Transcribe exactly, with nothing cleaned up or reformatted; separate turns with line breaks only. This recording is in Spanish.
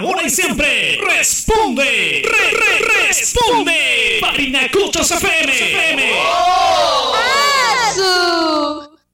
ahora y siempre, responde, re, re, responde, Parinacochos F M.